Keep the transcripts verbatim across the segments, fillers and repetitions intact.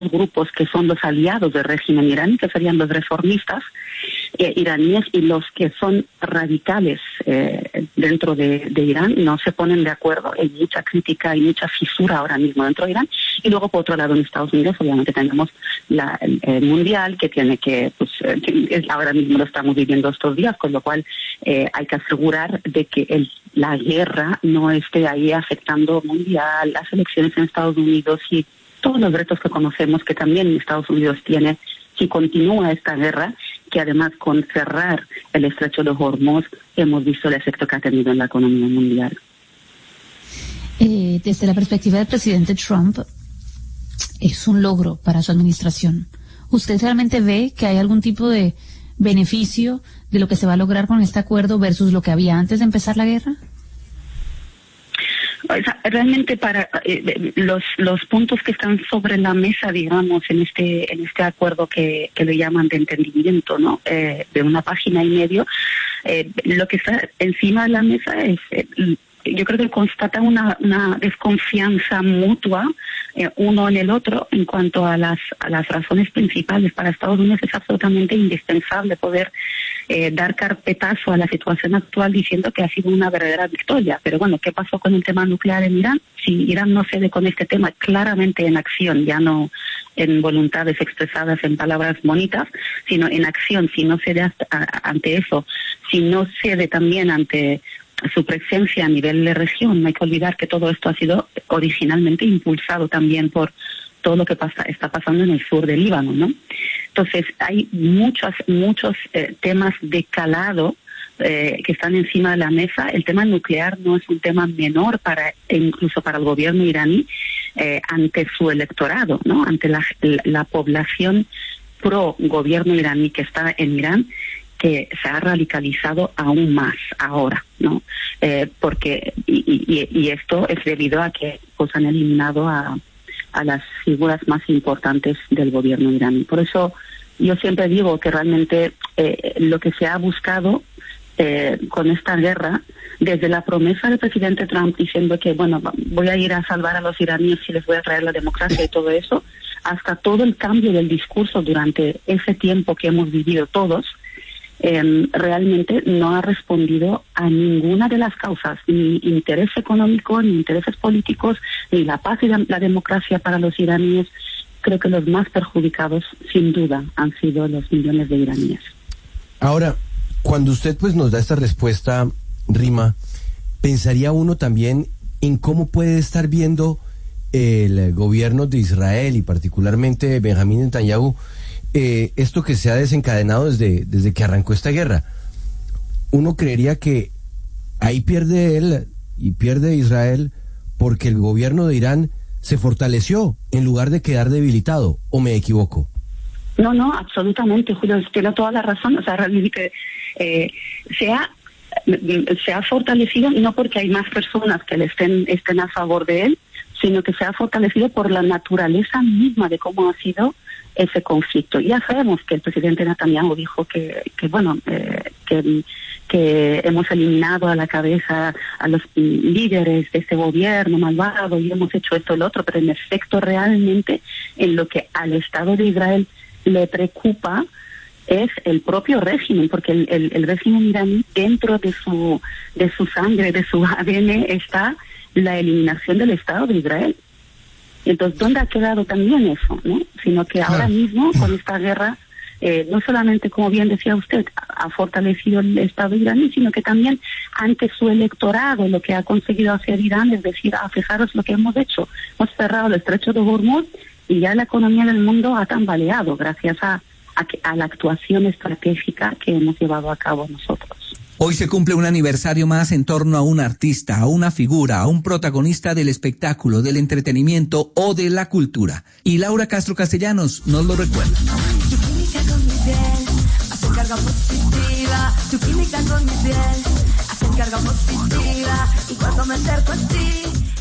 grupos que son los aliados del régimen iraní, que serían los reformistas eh, iraníes, y los que son radicales eh, dentro de, de Irán no se ponen de acuerdo. Hay mucha crítica y mucha fisura ahora mismo dentro de Irán. Y luego, por otro lado, en Estados Unidos, obviamente tenemos la, el, el mundial, que tiene que, pues, eh, ahora mismo lo estamos viviendo estos días, con lo cual eh, hay que asegurar de que el, la guerra no esté ahí afectando mundial, las elecciones en Estados Unidos y todos los retos que conocemos que también Estados Unidos tiene si continúa esta guerra, que además con cerrar el estrecho de Hormuz hemos visto el efecto que ha tenido en la economía mundial. Eh, desde la perspectiva del presidente Trump, es un logro para su administración. ¿Usted realmente ve que hay algún tipo de beneficio de lo que se va a lograr con este acuerdo versus lo que había antes de empezar la guerra? O sea, realmente para eh, los los puntos que están sobre la mesa, digamos, en este en este acuerdo que, que le llaman de entendimiento, ¿no? Eh, de una página y medio, eh, lo que está encima de la mesa es, eh, yo creo que constata una, una desconfianza mutua eh, uno en el otro en cuanto a las a las razones principales. Para Estados Unidos es absolutamente indispensable poder eh, dar carpetazo a la situación actual diciendo que ha sido una verdadera victoria. Pero bueno, ¿qué pasó con el tema nuclear en Irán? Si Irán no cede con este tema claramente en acción, ya no en voluntades expresadas en palabras bonitas, sino en acción, si no cede hasta, a, ante eso, si no cede también ante su presencia a nivel de región. No hay que olvidar que todo esto ha sido originalmente impulsado también por todo lo que pasa está pasando en el sur del Líbano, ¿no? Entonces hay muchos muchos eh, temas de calado eh, que están encima de la mesa. El tema nuclear no es un tema menor para incluso para el gobierno iraní eh, ante su electorado, ¿no? Ante la, la, la población pro gobierno iraní que está en Irán, que se ha radicalizado aún más ahora, ¿no? Eh, porque y, y, y esto es debido a que pues han eliminado a, a las figuras más importantes del gobierno iraní. Por eso yo siempre digo que realmente eh, lo que se ha buscado eh, con esta guerra, desde la promesa del presidente Trump diciendo que, bueno, voy a ir a salvar a los iraníes y les voy a traer la democracia y todo eso, hasta todo el cambio del discurso durante ese tiempo que hemos vivido todos, Eh, realmente no ha respondido a ninguna de las causas, ni interés económico, ni intereses políticos, ni la paz y la, la democracia para los iraníes. Creo que los más perjudicados, sin duda, han sido los millones de iraníes. Ahora, cuando usted pues nos da esta respuesta, Rima, pensaría uno también en cómo puede estar viendo el gobierno de Israel y particularmente Benjamín Netanyahu Eh, esto que se ha desencadenado desde, desde que arrancó esta guerra. Uno creería que ahí pierde él y pierde Israel porque el gobierno de Irán se fortaleció en lugar de quedar debilitado, ¿o me equivoco? No, no, absolutamente, Julio, tiene toda la razón. O sea, realmente eh, se ha se ha fortalecido no porque hay más personas que le estén estén a favor de él, sino que se ha fortalecido por la naturaleza misma de cómo ha sido ese conflicto. Ya sabemos que el presidente Netanyahu dijo que, que bueno, eh, que, que hemos eliminado a la cabeza a los líderes de este gobierno malvado y hemos hecho esto y lo otro, pero en efecto realmente en lo que al Estado de Israel le preocupa es el propio régimen, porque el, el, el régimen iraní, dentro de su de su sangre, de su A D N, está la eliminación del Estado de Israel. Entonces, ¿dónde ha quedado también eso, no? Sino que ahora mismo, con esta guerra, eh, no solamente, como bien decía usted, ha fortalecido el Estado iraní, sino que también ante su electorado lo que ha conseguido hacer Irán es decir, ah, fijaros lo que hemos hecho, hemos cerrado el estrecho de Hormuz y ya la economía del mundo ha tambaleado gracias a, a, a la actuación estratégica que hemos llevado a cabo nosotros. Hoy se cumple un aniversario más en torno a un artista, a una figura, a un protagonista del espectáculo, del entretenimiento o de la cultura. Y Laura Castro Castellanos nos lo recuerda. Tu química con mi piel hace carga positiva. Tu química con mi piel hace carga positiva. Y cuando me acerco a ti...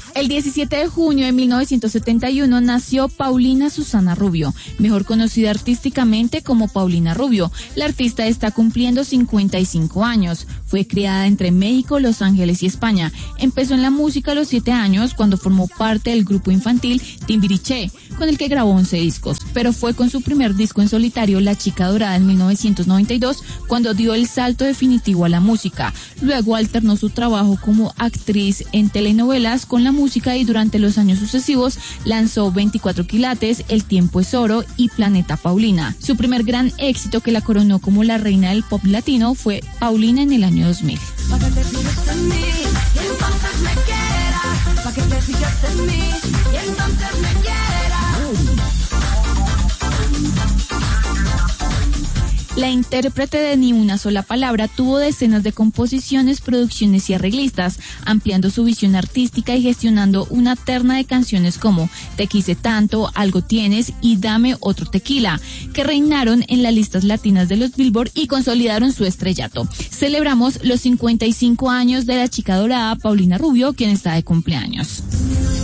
El diecisiete de junio de mil novecientos setenta y uno nació Paulina Susana Rubio, mejor conocida artísticamente como Paulina Rubio. La artista está cumpliendo cincuenta y cinco años. Fue criada entre México, Los Ángeles y España. Empezó en la música a los siete años cuando formó parte del grupo infantil Timbiriche, con el que grabó once discos. Pero fue con su primer disco en solitario, La Chica Dorada, en mil novecientos noventa y dos, cuando dio el salto definitivo a la música. Luego alternó su trabajo como actriz en telenovelas con la música y durante los años sucesivos lanzó veinticuatro quilates, El Tiempo es Oro y Planeta Paulina. Su primer gran éxito, que la coronó como la reina del pop latino, fue Paulina en el año dos mil. Pa' que te fijes en mí y entonces me quieras. Pa' que te fijes en mí y entonces me quieras. La intérprete de Ni Una Sola Palabra tuvo decenas de composiciones, producciones y arreglistas, ampliando su visión artística y gestionando una terna de canciones como Te Quise Tanto, Algo Tienes y Dame Otro Tequila, que reinaron en las listas latinas de los Billboard y consolidaron su estrellato. Celebramos los cincuenta y cinco años de La Chica Dorada, Paulina Rubio, quien está de cumpleaños.